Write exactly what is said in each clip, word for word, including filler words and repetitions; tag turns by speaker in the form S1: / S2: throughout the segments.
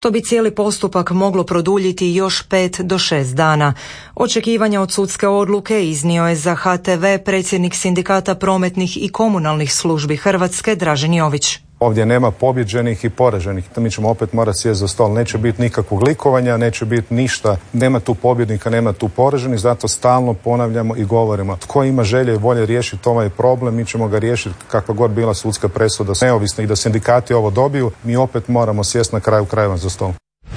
S1: To bi cijeli postupak moglo produljiti još pet do šest dana. Očekivanja od sudske odluke iznio je za H T V predsjednik Sindikata prometnih i komunalnih službi Hrvatske Dražen Jović.
S2: Ovdje nema pobjeđenih i poraženih. Mi ćemo opet morati sjesti za stol. Neće biti nikakvog likovanja, neće biti ništa. Nema tu pobjednika, nema tu poraženih. Zato stalno ponavljamo i govorimo. Tko ima želje i volje riješiti ovaj problem, mi ćemo ga riješiti kakva god bila sudska presuda. Neovisno i da sindikati ovo dobiju, mi opet moramo sjesti na kraju krajeva za stol.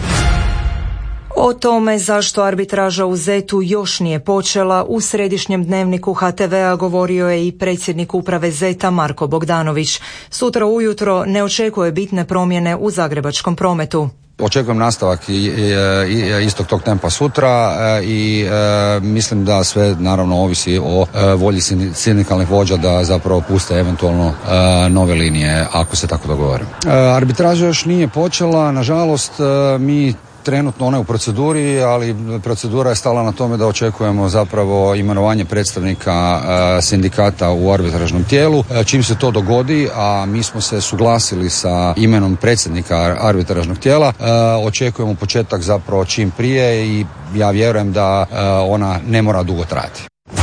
S1: O tome zašto arbitraža u ZET-u još nije počela u središnjem dnevniku H T V-a govorio je i predsjednik uprave ZET-a Marko Bogdanović. Sutra ujutro ne očekuje bitne promjene u zagrebačkom prometu.
S3: Očekujem nastavak istog tog tempa sutra i e, mislim da sve naravno ovisi o e, volji sindikalnih vođa da zapravo puste eventualno e, nove linije ako se tako dogovore. E, arbitraža još nije počela, nažalost e, mi trenutno ona je u proceduri, ali procedura je stala na tome da očekujemo zapravo imenovanje predstavnika e, sindikata u arbitražnom tijelu. E, čim se to dogodi, a mi smo se suglasili sa imenom predsjednika arbitražnog tijela, e, očekujemo početak zapravo čim prije i ja vjerujem da e, ona ne mora dugo trajati.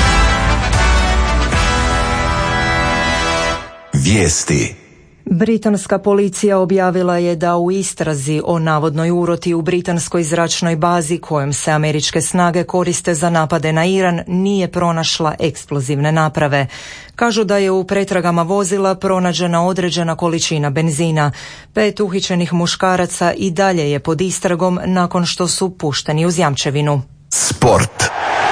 S1: Vijesti. Britanska policija objavila je da u istrazi o navodnoj uroti u britanskoj zračnoj bazi kojom se američke snage koriste za napade na Iran nije pronašla eksplozivne naprave. Kažu da je u pretragama vozila pronađena određena količina benzina. Pet uhićenih muškaraca i dalje je pod istragom nakon što su pušteni uz jamčevinu. Sport.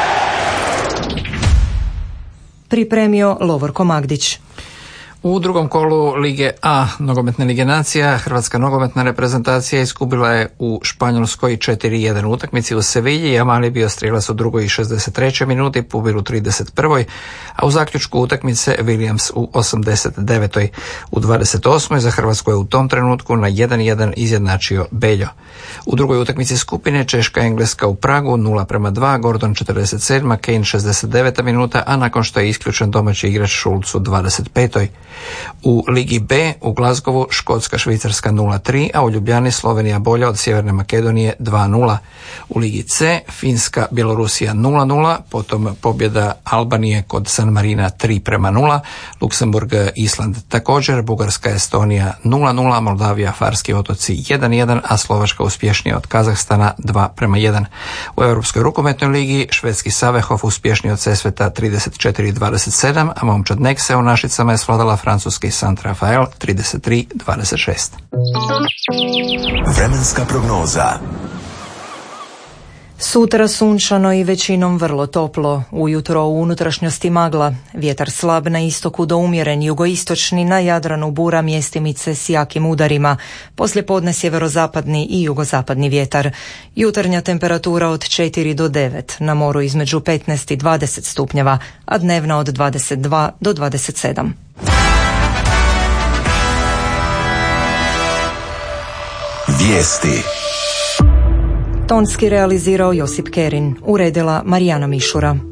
S1: Pripremio Lovorko Magdić.
S4: U drugom kolu Lige A nogometne Lige nacija Hrvatska nogometna reprezentacija izgubila je u Španjolskoj četiri jedan utakmici u Sevilji. Jamal je bio strijelac u drugoj i šezdeset trećoj minuti, Pubil u trideset prvoj, a u zaključku utakmice Williams u osamdeset devetoj. U dvadeset osmoj za Hrvatsku je u tom trenutku na jedan jedan izjednačio Beljo. U drugoj utakmici skupine Češka Engleska u Pragu nula prema dva, Gordon četrdeset sedma, Kane šezdeset deveta minuta, a nakon što je isključen domaći igrač Šulc u dvadeset petoj. U Ligi B u Glazgovu Škotska Švicarska nula tri, a u Ljubljani Slovenija bolja od Sjeverne Makedonije dva nula. U Ligi C Finska Bjelorusija nula nula, potom pobjeda Albanije kod San Marina tri prema nula, Luksemburg Island također, Bugarska Estonija nula nula, Moldavija Farski otoci jedan jedan, a Slovačka uspješnija od Kazahstana dva prema jedan. U Europskoj rukometnoj ligi švedski Savehov uspješniji od Sesveta trideset četiri dvadeset sedam, a momčad Nekse u Našicama je svladala francuski Sant Rafael trideset tri dvadeset šest.
S5: Vremenska prognoza.
S1: Sutra sunčano i većinom vrlo toplo. Ujutro u unutrašnjosti magla. Vjetar slab na istoku do umjeren jugoistočni, na Jadranu bura mjestimice s jakim udarima. Poslijepodne sjeverozapadni i jugozapadni vjetar. Jutarnja temperatura od četiri do devet, na moru između petnaest i dvadeset stupnjeva, a dnevna od dvadeset dva do dvadeset sedam.
S5: Vijesti.
S1: Tonski realizirao Josip Kerin, uredila Marijana Mišura.